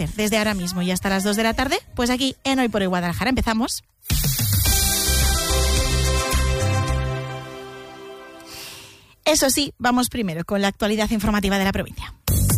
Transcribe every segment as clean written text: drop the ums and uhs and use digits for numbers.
hacer desde ahora mismo y hasta las 2 de la tarde? Pues aquí en Hoy por Hoy Guadalajara. Empezamos. Eso sí, vamos primero con la actualidad informativa de la provincia.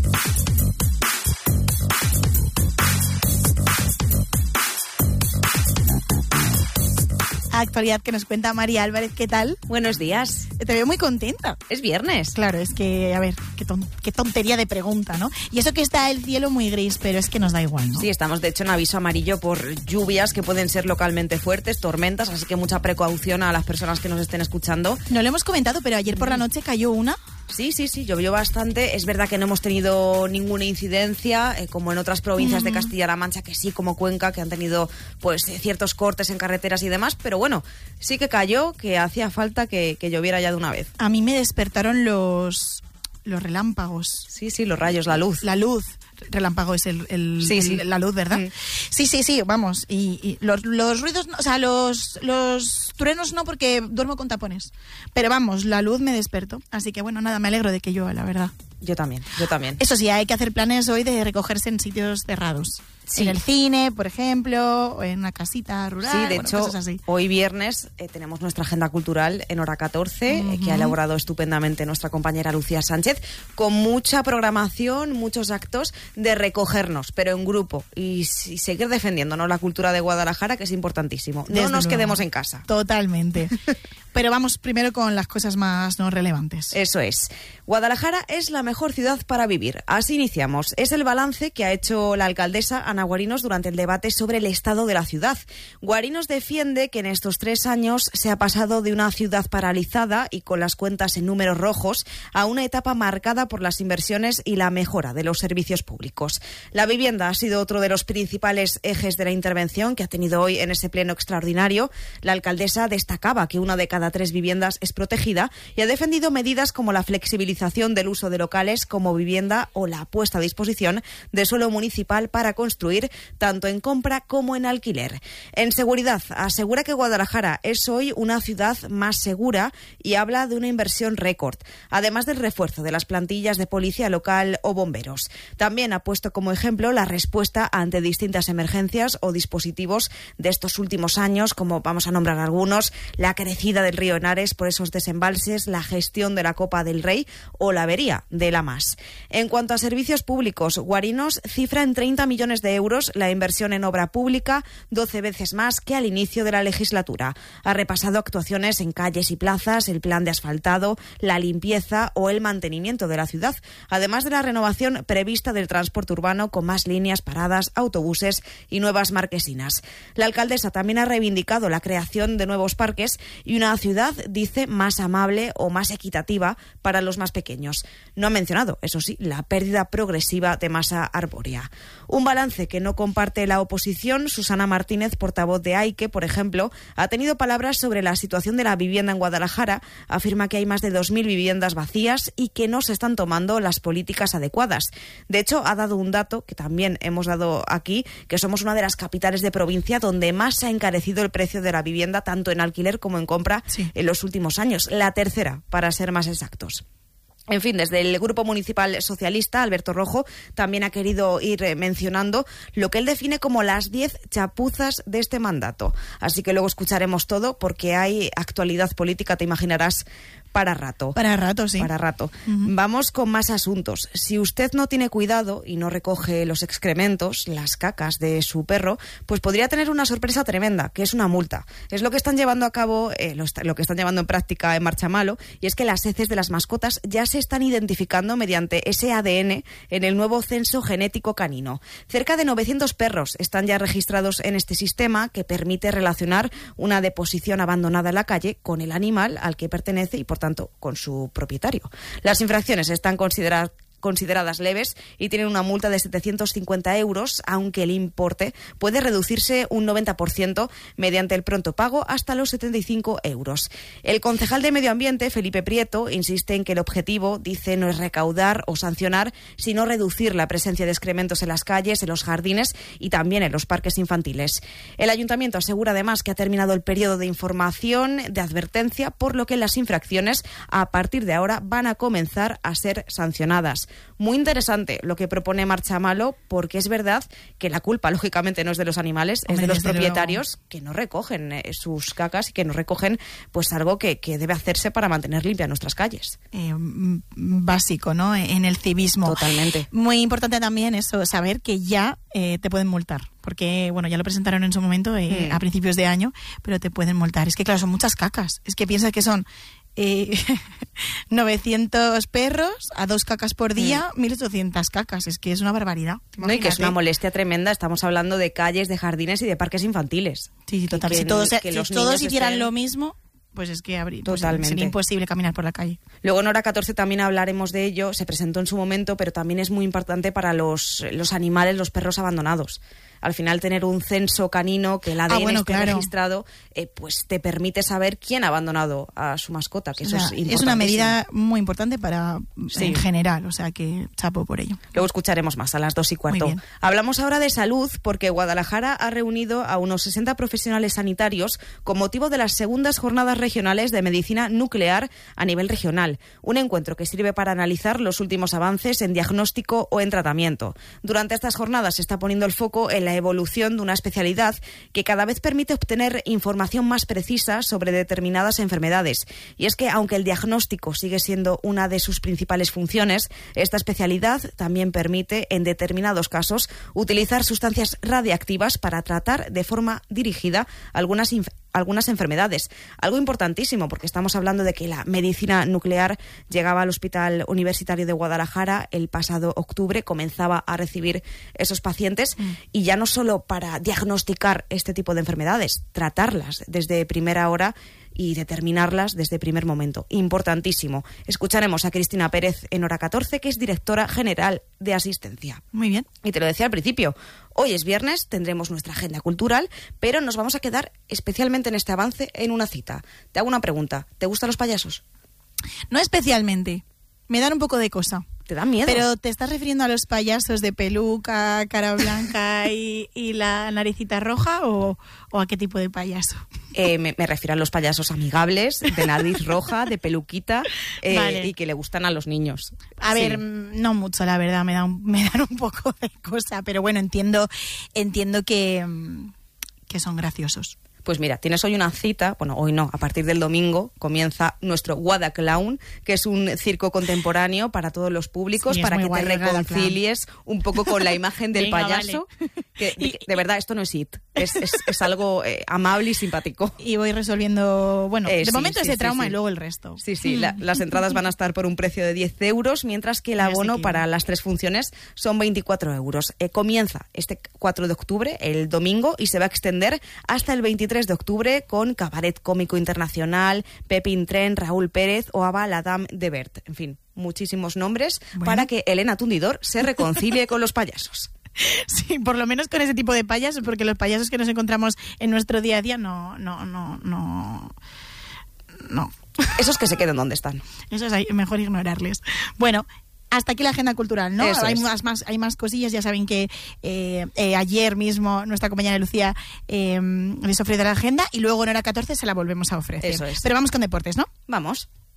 Actualidad que nos cuenta María Álvarez. ¿Qué tal? Buenos días. Te veo muy contenta. Es viernes. Claro, es que, a ver, qué tontería de pregunta, ¿no? Y eso que está el cielo muy gris, pero es que nos da igual, ¿no? Sí, estamos de hecho en aviso amarillo por lluvias que pueden ser localmente fuertes, tormentas, así que mucha precaución a las personas que nos estén escuchando. No lo hemos comentado, pero ayer por la noche cayó una. Sí, llovió bastante. Es verdad que no hemos tenido ninguna incidencia, como en otras provincias de Castilla-La Mancha, que sí, como Cuenca, que han tenido pues ciertos cortes en carreteras y demás, pero bueno, sí que cayó, que hacía falta que lloviera ya de una vez. A mí me despertaron los relámpagos. Sí, los rayos, la luz. La luz. Relámpago es la luz, ¿verdad? Sí, vamos. Y los ruidos, o sea, los truenos no, porque duermo con tapones. Pero vamos, la luz me despertó. Así que bueno, nada, me alegro de que llueva, la verdad. Yo también. Eso sí, hay que hacer planes hoy de recogerse en sitios cerrados. Sí. En el cine, por ejemplo, o en una casita rural. Sí, de hecho, cosas así. Hoy viernes tenemos nuestra agenda cultural en hora 14, que ha elaborado estupendamente nuestra compañera Lucía Sánchez, con mucha programación, muchos actos de recogernos, pero en grupo, y seguir defendiendo, ¿no?, la cultura de Guadalajara, que es importantísimo. No nos quedemos en casa. Totalmente. Pero vamos primero con las cosas más no relevantes. Eso es. Guadalajara es la mejor ciudad para vivir. Así iniciamos. Es el balance que ha hecho la alcaldesa Ana Guarinos durante el debate sobre el estado de la ciudad. Guarinos defiende que en estos 3 años se ha pasado de una ciudad paralizada y con las cuentas en números rojos a una etapa marcada por las inversiones y la mejora de los servicios públicos. La vivienda ha sido otro de los principales ejes de la intervención que ha tenido hoy en ese pleno extraordinario. La alcaldesa destacaba que una de cada 3 viviendas es protegida y ha defendido medidas como la flexibilización del uso de locales como vivienda o la puesta a disposición de suelo municipal para construir tanto en compra como en alquiler. En seguridad, asegura que Guadalajara es hoy una ciudad más segura y habla de una inversión récord, además del refuerzo de las plantillas de policía local o bomberos. También ha puesto como ejemplo la respuesta ante distintas emergencias o dispositivos de estos últimos años, como vamos a nombrar algunos: la crecida del río Henares por esos desembalses, la gestión de la Copa del Rey o la avería de la Mas. En cuanto a servicios públicos, Guarinos cifra en 30 millones de euros la inversión en obra pública, 12 veces más que al inicio de la legislatura. Ha repasado actuaciones en calles y plazas, el plan de asfaltado, la limpieza o el mantenimiento de la ciudad, además de la renovación prevista del transporte urbano con más líneas, paradas, autobuses y nuevas marquesinas. La alcaldesa también ha reivindicado la creación de nuevos parques y una ciudad, dice, más amable o más equitativa para los más pequeños. No ha mencionado, eso sí, la pérdida progresiva de masa arbórea. Un balance que no comparte la oposición. Susana Martínez, portavoz de AIQE, por ejemplo, ha tenido palabras sobre la situación de la vivienda en Guadalajara. Afirma que hay más de 2.000 viviendas vacías y que no se están tomando las políticas adecuadas. De hecho, ha dado un dato que también hemos dado aquí, que somos una de las capitales de provincia donde más se ha encarecido el precio de la vivienda, tanto en alquiler como en compra, en los últimos años. La tercera, para ser más exactos. En fin, desde el Grupo Municipal Socialista, Alberto Rojo también ha querido ir mencionando lo que él define como las 10 chapuzas de este mandato. Así que luego escucharemos todo, porque hay actualidad política, te imaginarás, para rato. Para rato, sí. Para rato. Vamos con más asuntos. Si usted no tiene cuidado y no recoge los excrementos, las cacas de su perro, pues podría tener una sorpresa tremenda, que es una multa. Es lo que están llevando a cabo, lo que están llevando en práctica en Marchamalo, y es que las heces de las mascotas ya se están identificando mediante ese ADN en el nuevo censo genético canino. Cerca de 900 perros están ya registrados en este sistema, que permite relacionar una deposición abandonada en la calle con el animal al que pertenece y, por tanto, con su propietario. Las infracciones están consideradas leves y tienen una multa de 750 euros, aunque el importe puede reducirse un 90% mediante el pronto pago hasta los 75 euros. El concejal de Medio Ambiente, Felipe Prieto, insiste en que el objetivo, dice, no es recaudar o sancionar, sino reducir la presencia de excrementos en las calles, en los jardines y también en los parques infantiles. El ayuntamiento asegura además que ha terminado el periodo de información, de advertencia, por lo que las infracciones a partir de ahora van a comenzar a ser sancionadas. Muy interesante lo que propone Marchamalo, porque es verdad que la culpa, lógicamente, no es de los animales, es de los propietarios que no recogen sus cacas y que no recogen pues algo que debe hacerse para mantener limpias nuestras calles. Básico, ¿no? En el civismo. Totalmente. Muy importante también eso, saber que ya te pueden multar, porque, bueno, ya lo presentaron en su momento a principios de año, pero te pueden multar. Es que, claro, son muchas cacas. Es que piensas que son 900 perros a 2 cacas por día, 1.800 cacas. Es que es una barbaridad. No, y que es una molestia tremenda. Estamos hablando de calles, de jardines y de parques infantiles. Sí, total. Si todos hicieran lo mismo, pues es que sería imposible caminar por la calle. Luego en Hora 14 también hablaremos de ello. Se presentó en su momento, pero también es muy importante para los animales, los perros abandonados. Al final, tener un censo canino que el ADN esté registrado, pues te permite saber quién ha abandonado a su mascota, que eso es importante. Es una medida muy importante en general, o sea que chapo por ello. Luego escucharemos más a las 2:15. Hablamos ahora de salud, porque Guadalajara ha reunido a unos 60 profesionales sanitarios con motivo de las segundas jornadas regionales de medicina nuclear a nivel regional. Un encuentro que sirve para analizar los últimos avances en diagnóstico o en tratamiento. Durante estas jornadas se está poniendo el foco en la evolución de una especialidad que cada vez permite obtener información más precisa sobre determinadas enfermedades. Y es que, aunque el diagnóstico sigue siendo una de sus principales funciones, esta especialidad también permite, en determinados casos, utilizar sustancias radiactivas para tratar de forma dirigida algunas enfermedades. Algo importantísimo, porque estamos hablando de que la medicina nuclear llegaba al Hospital Universitario de Guadalajara el pasado octubre, comenzaba a recibir esos pacientes y ya no solo para diagnosticar este tipo de enfermedades, tratarlas desde primera hora y determinarlas desde el primer momento. Importantísimo. Escucharemos a Cristina Pérez en Hora 14, que es directora general de asistencia. Muy bien. Y te lo decía al principio, hoy es viernes, tendremos nuestra agenda cultural, pero nos vamos a quedar especialmente en este avance en una cita. Te hago una pregunta. ¿Te gustan los payasos? No especialmente. Me dan un poco de cosa. ¿Te da miedo? ¿Pero te estás refiriendo a los payasos de peluca, cara blanca y la naricita roja o a qué tipo de payaso? Me refiero a los payasos amigables, de nariz roja, de peluquita vale. Y que le gustan a los niños. A ver, no mucho, la verdad, me dan un poco de cosa, pero bueno, entiendo que son graciosos. Pues mira, tienes hoy una cita, bueno, hoy no, a partir del domingo comienza nuestro Guadaclown, que es un circo contemporáneo para todos los públicos, para que te reconcilies un poco con la imagen del payaso. Vale. Que de verdad, esto no es IT, es algo amable y simpático. Y voy resolviendo, bueno, de momento ese trauma y luego el resto. Sí, las entradas van a estar por un precio de 10 euros, mientras que el abono para las 3 funciones son 24 euros. Comienza este 4 de octubre, el domingo, y se va a extender hasta el 23 de octubre con Cabaret Cómico Internacional, Pepín Tren, Raúl Pérez o Ava la Dame de Bert. En fin, muchísimos nombres para que Elena Tundidor se reconcilie con los payasos. Sí, por lo menos con ese tipo de payasos, porque los payasos que nos encontramos en nuestro día a día no. Esos que se queden donde están. Esos hay mejor ignorarles. Bueno, hasta aquí la agenda cultural, ¿no? Hay más cosillas. Ya saben que ayer mismo nuestra compañera Lucía les ofreció la agenda y luego en Hora 14 se la volvemos a ofrecer. Eso es. Pero vamos con deportes, ¿no? Vamos.